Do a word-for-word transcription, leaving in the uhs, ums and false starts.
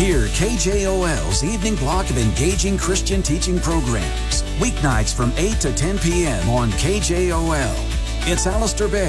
Hear K J O L's evening block of engaging Christian teaching programs. Weeknights from eight to ten p.m. on K J O L. It's Alistair Begg